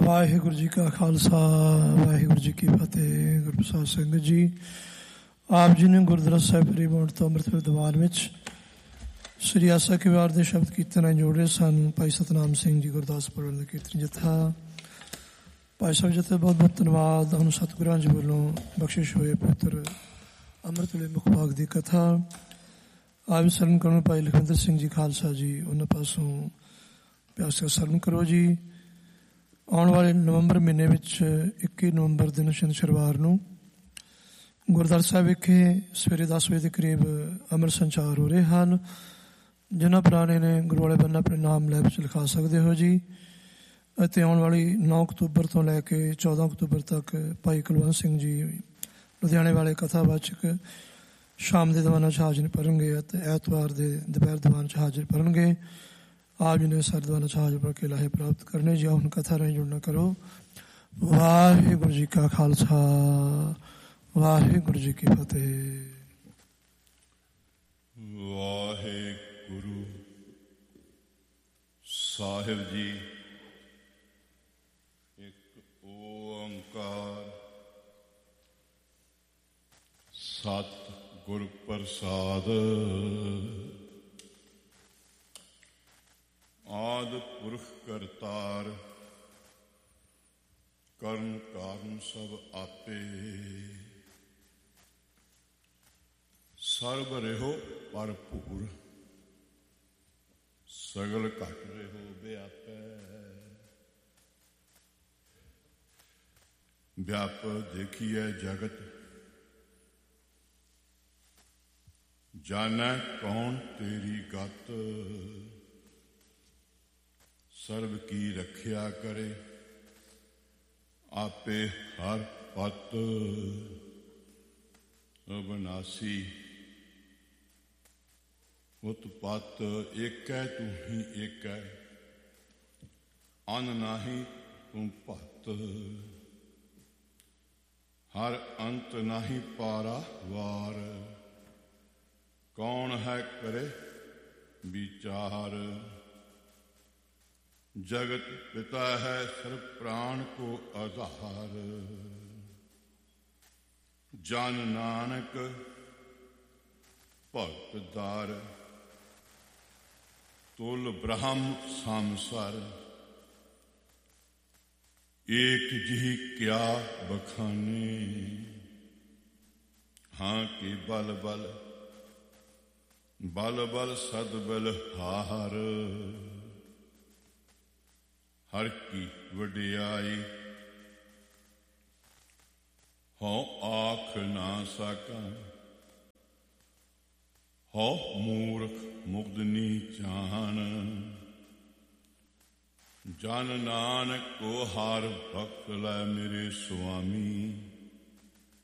ਵਾਹਿਗੁਰੂ ਜੀ ਕਾ ਖਾਲਸਾ ਵਾਹਿਗੁਰੂ ਜੀ ਕੀ ਫਤਿਹ। ਗੁਰਪ੍ਰਸਾਦ ਸਿੰਘ ਜੀ ਆਪ ਜੀ ਨੇ ਗੁਰਦੁਆਰਾ ਸਾਹਿਬ ਫਰੀਦਕੋਟ ਤੋਂ ਅੰਮ੍ਰਿਤਸਰ ਦੀਵਾਨ ਵਿੱਚ ਸ੍ਰੀ ਆਸਾ ਕੀ ਵਾਰ ਦੇ ਸ਼ਬਦ ਕੀਰਤਨ ਜੋੜੇ ਸਨ। ਭਾਈ ਸਤਨਾਮ ਸਿੰਘ ਜੀ ਗੁਰਦਾਸਪੁਰ ਦਾ ਕੀਰਤਨ ਜਥਾ। ਭਾਈ ਸਾਹਿਬ ਜਥੇ ਬਹੁਤ ਬਹੁਤ ਧੰਨਵਾਦ। ਹੁਣ ਸਤਿਗੁਰਾਂ ਜੀ ਵੱਲੋਂ ਬਖਸ਼ਿਸ਼ ਹੋਏ ਪਵਿੱਤਰ ਅੰਮ੍ਰਿਤ ਵੇਲੇ ਮੁੱਖ ਭਾਗ ਦੀ ਕਥਾ ਆਪ ਸਰਵਣ ਕਰਨ। ਭਾਈ ਲਖਵਿੰਦਰ ਸਿੰਘ ਜੀ ਖਾਲਸਾ ਜੀ ਉਹਨਾਂ ਪਾਸੋਂ ਪਿਆਸ ਨਾਲ ਸਰਵਣ ਕਰੋ ਜੀ। ਆਉਣ ਵਾਲੇ ਨਵੰਬਰ ਮਹੀਨੇ ਵਿੱਚ 21 ਨਵੰਬਰ ਦਿਨ ਸ਼ਨੀਵਾਰ ਨੂੰ ਗੁਰਦੁਆਰਾ ਸਾਹਿਬ ਵਿਖੇ ਸਵੇਰੇ 10 ਵਜੇ ਦੇ ਕਰੀਬ ਅੰਮ੍ਰਿਤ ਸੰਚਾਰ ਹੋ ਰਹੇ ਹਨ। ਜਿਨ੍ਹਾਂ ਪੁਰਾਣੇ ਨੇ ਗੁਰੂ ਵਾਲੇ ਬੰਨ ਆਪਣੇ ਨਾਮ ਲੈਬ ਵਿੱਚ ਲਿਖਾ ਸਕਦੇ ਹੋ ਜੀ। ਅਤੇ ਆਉਣ ਵਾਲੀ 9 ਅਕਤੂਬਰ ਤੋਂ ਲੈ ਕੇ 14 ਅਕਤੂਬਰ ਤੱਕ ਭਾਈ ਕੁਲਵੰਤ ਸਿੰਘ ਜੀ ਲੁਧਿਆਣੇ ਵਾਲੇ ਕਥਾਵਾਚਕ ਸ਼ਾਮ ਦੇ ਦੀਵਾਨਾਂ 'ਚ ਹਾਜ਼ਰ ਭਰਨਗੇ ਅਤੇ ਐਤਵਾਰ ਦੇ ਦੁਪਹਿਰ ਦੀਵਾਨ 'ਚ ਹਾਜ਼ਰ ਭਰਨਗੇ। ਆਪ ਜੀ ਨੇ ਸਾਰੇ ਦੀਵਾਨਾਂ 'ਚ ਹਾਜ਼ਰ ਭਰ ਕੇ ਲਾਹੇ ਪ੍ਰਾਪਤ ਕਰਨੇ ਜੀ। ਹੁਣ ਕਥਾ ਰਾਹੀਂ ਜੁੜਨਾ ਕਰੋ। ਵਾਹਿਗੁਰੂ ਜੀ ਕਾ ਖਾਲਸਾ ਵਾਹਿਗੁਰੂ ਜੀ ਕੀ ਫਤਿਹ। ਵਾਹਿਗੁਰੂ ਸਾਹਿਬ ਜੀ ਇੱਕ ਓੰਕਾਰ ਸਤਿ ਗੁਰ ਪ੍ਰਸਾਦ। ਆਦ ਪੁਰਖ ਕਰਤਾਰ ਕਰਨ ਕਾਰਨ ਸਭ ਆਪੇ। ਸਰਬ ਰਹਿਓ ਭਰਪੂਰ ਸਗਲ ਘਟ ਰਹਿਓ ਵਿਆਪੈ। ਵਿਆਪ ਦੇਖੀਐ ਜਗਤ ਜਾਣੈ ਕੌਣ ਤੇਰੀ ਗਤ। ਸਰਬ ਕੀ ਰੱਖਿਆ ਕਰੇ ਆਪੇ ਹਰ ਪਤ। ਅਬਨਾਸੀ ਉਤਪਤ ਏਕੈ ਤੂੰ ਹੀ ਏਕੈ ਅਨ ਨਾਹੀ ਤੂੰ ਭਤ। ਹਰ ਅੰਤ ਨਾਹੀ ਪਾਰਾ ਵਾਰ ਕੌਣ ਹੈ ਕਰੇ ਵਿਚਾਰ। ਜਗਤ ਪਿਤਾ ਹੈ ਸਰਬ ਪ੍ਰਾਣ ਕੋ ਆਧਾਰ। ਜਨ ਨਾਨਕ ਭਗਤ ਦਾਰ ਤੁਲ ਬ੍ਰਹਮ ਸੰਸਰ। ਏਕ ਜੀ ਕਿਆ ਬਖਾਨੇ ਹਾਂ ਕੀ ਬਲ ਬਲ ਬਲ ਬਲ ਸਦ ਬਲ ਹਾਰ। ਹਰ ਕੀ ਵਡਿਆਈ ਹਉ ਆਖ ਨਾ ਸਕਾਂ। ਹਉ ਮੂਰਖ ਮੁਗਧ ਨੀ ਜਾਣ। ਜਨ ਨਾਨਕ ਕੋ ਹਰ ਬਖਸ਼ ਲੈ ਮੇਰੇ ਸੁਆਮੀ।